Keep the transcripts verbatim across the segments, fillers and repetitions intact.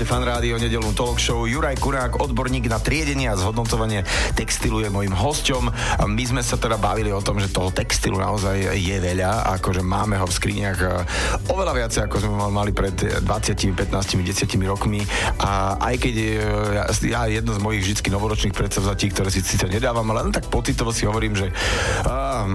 Počúvate Fan Rádio, nedeľnú talk show. Juraj Kunák, odborník na triedenie a zhodnocovanie textilu, je mojím hosťom. My sme sa teda bavili o tom, že toho textilu naozaj je veľa, akože máme ho v skriniach oveľa viac, ako sme mali pred dvadsiatimi, pätnástimi, desiatimi rokmi. A aj keď ja, ja jedno z mojich vždycky novoročných predsavzatí, ktoré si síce nedávam, ale len tak pocitovo si hovorím, že um,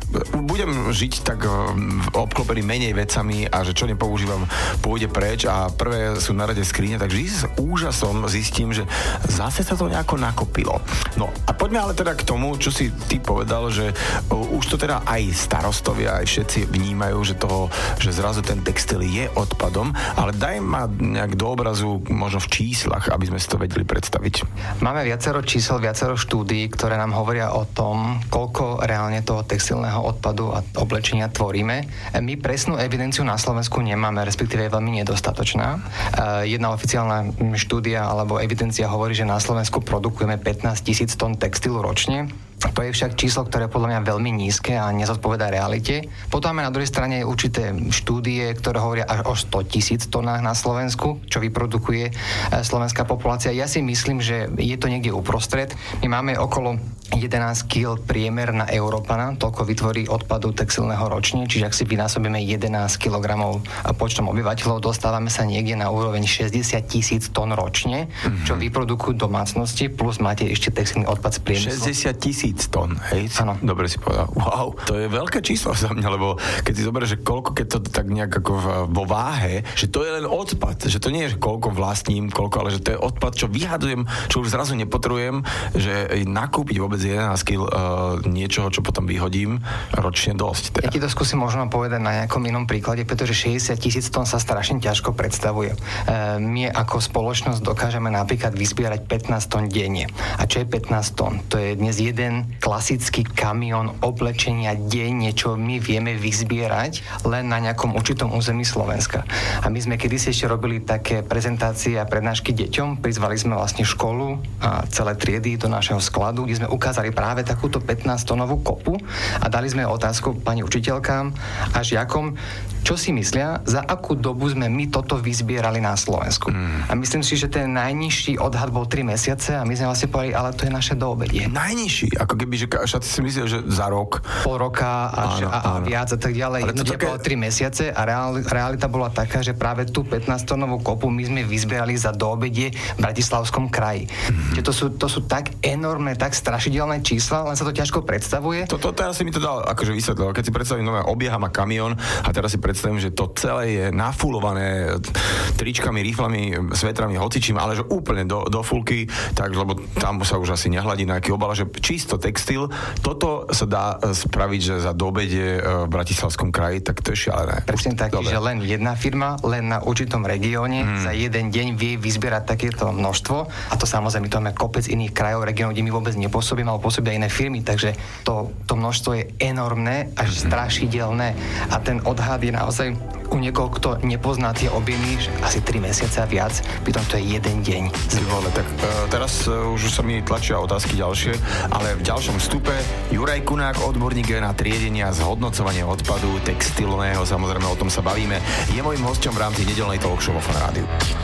budem žiť tak obklopený menej vecami a že čo nepoužívam, pôjde preč a prvé sú na rade skrine, takže s úžasom zistím, že zase sa to nejako nakopilo. No a poďme ale teda k tomu, čo si ty povedal, že už to teda aj starostovia, aj všetci vnímajú, že toho, že zrazu ten textil je odpadom, ale daj ma nejak do obrazu, možno v číslach, aby sme si to vedeli predstaviť. Máme viacero čísel, viacero štúdií, ktoré nám hovoria o tom, koľko reálne toho textilného odpadu a oblečenia tvoríme. My presnú evidenciu na Slovensku nemáme, respektíve je veľmi nedostatočná. Jedna oficiálna štúdia alebo evidencia hovorí, že na Slovensku produkujeme pätnásť tisíc tón textilu ročne. To je však číslo, ktoré je podľa mňa veľmi nízke a nezodpovedá realite. Potom máme na druhej strane určité štúdie, ktoré hovoria až o sto tisíc tonách na Slovensku, čo vyprodukuje slovenská populácia. Ja si myslím, že je to niekde uprostred. My máme okolo jedenásť kilogramov priemer na Európana, toľko vytvorí odpadu textilného ročne, čiže ak si vynásobíme jedenásť kilogramov počtom obyvateľov, dostávame sa niekde na úroveň šesťdesiat tisíc tón ročne, mm-hmm. čo vyprodukujú domácnosti, plus máte ešte textilný odpad z priemyslu. šesťdesiat tisíc tón, hej? Áno. Dobre si povedal. Wow, to je veľké číslo za mňa, lebo keď si zoberieš, že koľko, keď to tak nejak ako vo váhe, že to je len odpad, že to nie je, že koľko vlastním, koľko, ale že to je odpad, čo vyhadujem, čo už zrazu nepotrebujem, že nakúpiť vôbec jedenásť kilogramov uh, niečoho, čo potom vyhodím, ročne dosť. Teda. Ja ti to skúsim možno povedať na nejakom inom príklade, pretože šesťdesiat tisíc tón sa strašne ťažko predstavuje. E, my ako spoločnosť dokážeme napríklad vyzbierať pätnásť tón denne. A čo je pätnásť tón? To je dnes jeden klasický kamión oblečenia denne, čo my vieme vyzbierať len na nejakom určitom území Slovenska. A my sme kedysi ešte robili také prezentácie a prednášky deťom, prizvali sme vlastne školu a celé triedy do našeho skladu, kde sme ukázali práve takúto pätnásťtonovú kopu a dali sme otázku pani učiteľkám a žiakom, čo si myslia, za akú dobu sme my toto vyzbierali na Slovensku. Mm. A myslím si, že ten najnižší odhad bol tri mesiace a my sme vlastne povedali, ale to je naše doobedie. Najnižší? Ako keby, že všetci si mysleli, že za rok. Pol roka až, áno, a, a viac a tak ďalej. Jednoducho také... bolo tri mesiace a reál, realita bola taká, že práve tú pätnásťtonovú kopu my sme vyzbierali za doobedie v Bratislavskom kraji. Mm. To sú, to sú tak enormné, tak strašidelné čísla, len sa to ťažko predstavuje. Toto teraz si mi to dal akože vysvetlil. Keď si predstavím, no obieha ma kamión a teraz si predstavím, že to celé je nafulované tričkami, riflami, svetrami, hocičím, ale že úplne do, do fulky, tak, lebo tam sa už asi nehľadí na aký obal, že čisto textil. Toto sa dá spraviť, že za doobede v Bratislavskom kraji, tak to je šialené. Presne tak, že len jedna firma, len na určitom regióne hmm. za jeden deň vie vyzbierať takéto množstvo a to samozrejme to máme kopec iných krajov, regiónov, kde my vôbec nepôsobíme, ale pôsobia iné firmy, takže to, to množstvo je enormné až hmm. strašidelné a ten odhad je naozaj u niekoho, kto nepozná tie objemy, asi tri mesiace a viac, pritom to je jeden deň. Vole, tak uh, teraz uh, už sa mi tlačia otázky ďalšie, ale v ďalšom vstupe Juraj Kunák, odborník na triedenie a zhodnocovanie odpadu textilného, samozrejme o tom sa bavíme. Je mojím hosťom v rámci nedeľnej talk show vo Fan Rádiu.